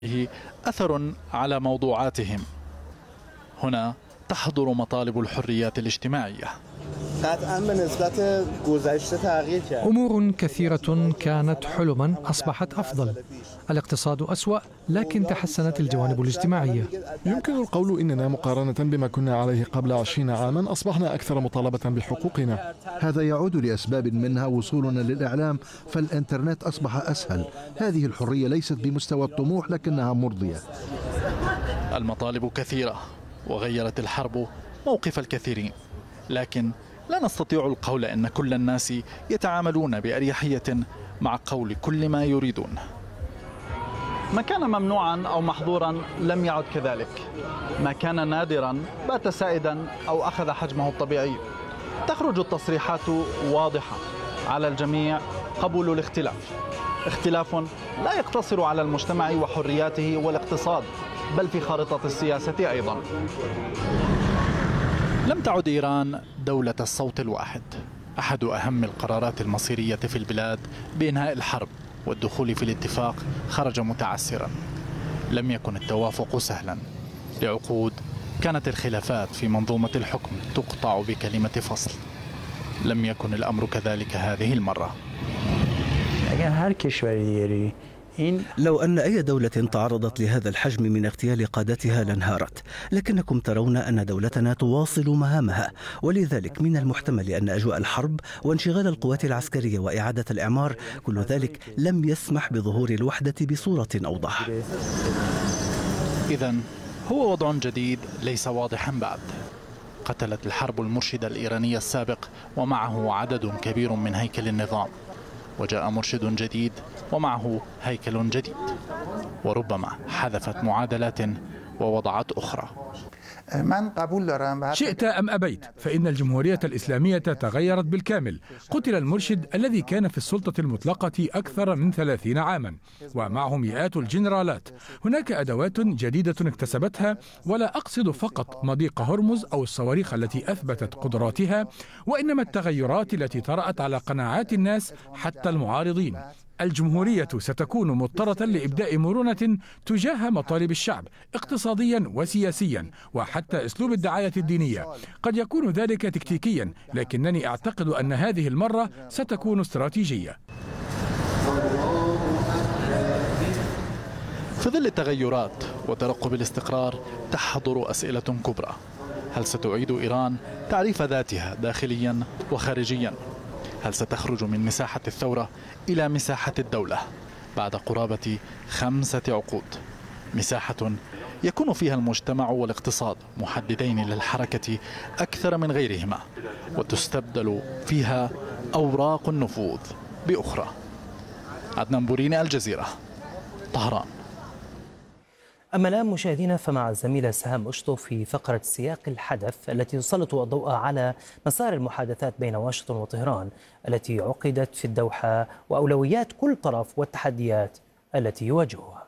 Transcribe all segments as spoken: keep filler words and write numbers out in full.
أثر على موضوعاتهم. هنا تحضر مطالب الحريات الاجتماعية. أمور كثيرة كانت حلما أصبحت أفضل. الاقتصاد أسوأ لكن تحسنت الجوانب الاجتماعية. يمكن القول إننا مقارنة بما كنا عليه قبل عشرين عاما أصبحنا أكثر مطالبة بحقوقنا. هذا يعود لأسباب منها وصولنا للإعلام، فالإنترنت أصبح أسهل. هذه الحرية ليست بمستوى الطموح لكنها مرضية. المطالب كثيرة وغيرت الحرب موقف الكثيرين، لكن لا نستطيع القول أن كل الناس يتعاملون بأريحية مع قول كل ما يريدون. ما كان ممنوعا أو محظورا لم يعد كذلك. ما كان نادرا بات سائدا أو أخذ حجمه الطبيعي. تخرج التصريحات واضحة على الجميع قبول الاختلاف. اختلاف لا يقتصر على المجتمع وحرياته والاقتصاد، بل في خارطة السياسة أيضا. لم تعد إيران دولة الصوت الواحد. أحد أهم القرارات المصيرية في البلاد بإنهاء الحرب والدخول في الاتفاق خرج متعسرا. لم يكن التوافق سهلا. لعقود كانت الخلافات في منظومة الحكم تقطع بكلمة فصل. لم يكن الأمر كذلك هذه المرة. لو أن أي دولة تعرضت لهذا الحجم من اغتيال قادتها لانهارت، لكنكم ترون أن دولتنا تواصل مهامها، ولذلك من المحتمل أن أجواء الحرب وانشغال القوات العسكرية وإعادة الإعمار كل ذلك لم يسمح بظهور الوحدة بصورة أوضح. إذن هو وضع جديد ليس واضحا بعد. قتلت الحرب المرشد الإيراني السابق ومعه عدد كبير من هيكل النظام، وجاء مرشد جديد ومعه هيكل جديد، وربما حذفت معادلات ووضعت أخرى. شئت أم أبيت فإن الجمهورية الإسلامية تغيرت بالكامل. قتل المرشد الذي كان في السلطة المطلقة أكثر من ثلاثين عاما ومعه مئات الجنرالات. هناك أدوات جديدة اكتسبتها، ولا أقصد فقط مضيق هرمز أو الصواريخ التي أثبتت قدراتها، وإنما التغيرات التي طرأت على قناعات الناس حتى المعارضين. الجمهورية ستكون مضطرة لإبداء مرونة تجاه مطالب الشعب اقتصاديا وسياسيا وحتى أسلوب الدعاية الدينية. قد يكون ذلك تكتيكيا، لكنني أعتقد أن هذه المرة ستكون استراتيجية. في ظل التغيرات وترقب الاستقرار تحضر أسئلة كبرى. هل ستعيد إيران تعريف ذاتها داخليا وخارجيا؟ هل ستخرج من مساحة الثورة إلى مساحة الدولة بعد قرابة خمسة عقود؟ مساحة يكون فيها المجتمع والاقتصاد محددين للحركة أكثر من غيرهما، وتستبدل فيها أوراق النفوذ بأخرى. عدنان بوريني، الجزيرة، طهران. أما الآن مشاهدينا فمع الزميلة سهام أشطو في فقرة سياق الحدث التي تسلط الضوء على مسار المحادثات بين واشنطن وطهران التي عقدت في الدوحة وأولويات كل طرف والتحديات التي يواجهها.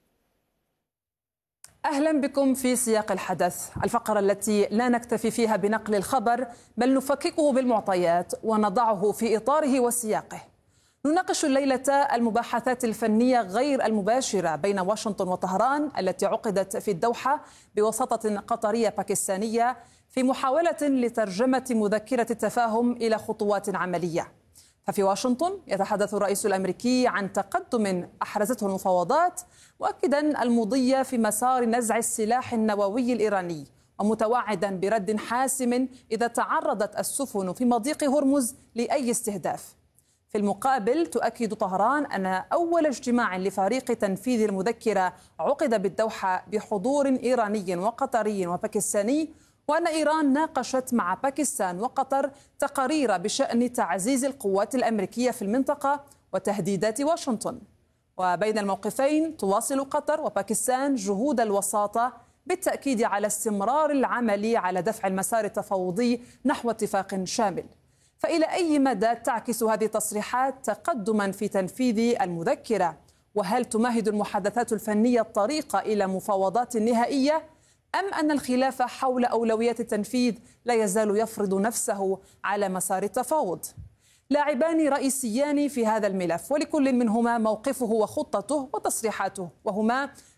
أهلا بكم في سياق الحدث، الفقرة التي لا نكتفي فيها بنقل الخبر بل نفككه بالمعطيات ونضعه في إطاره وسياقه. نناقش الليلة المباحثات الفنية غير المباشرة بين واشنطن وطهران التي عقدت في الدوحة بوساطة قطرية باكستانية في محاولة لترجمة مذكرة التفاهم إلى خطوات عملية. ففي واشنطن يتحدث الرئيس الأمريكي عن تقدم أحرزته المفاوضات، مؤكدا المضي في مسار نزع السلاح النووي الإيراني، ومتوعدا برد حاسم إذا تعرضت السفن في مضيق هرمز لأي استهداف. في المقابل تؤكد طهران أن أول اجتماع لفريق تنفيذ المذكرة عقد بالدوحة بحضور إيراني وقطري وباكستاني، وأن إيران ناقشت مع باكستان وقطر تقارير بشأن تعزيز القوات الأمريكية في المنطقة وتهديدات واشنطن. وبين الموقفين تواصل قطر وباكستان جهود الوساطة بالتأكيد على استمرار العمل على دفع المسار التفاوضي نحو اتفاق شامل. فإلى أي مدى تعكس هذه التصريحات تقدما في تنفيذ المذكرة؟ وهل تمهد المحادثات الفنية الطريق إلى مفاوضات نهائية؟ أم أن الخلاف حول أولويات التنفيذ لا يزال يفرض نفسه على مسار التفاوض؟ لاعبان رئيسيان في هذا الملف، ولكل منهما موقفه وخطته وتصريحاته، وهما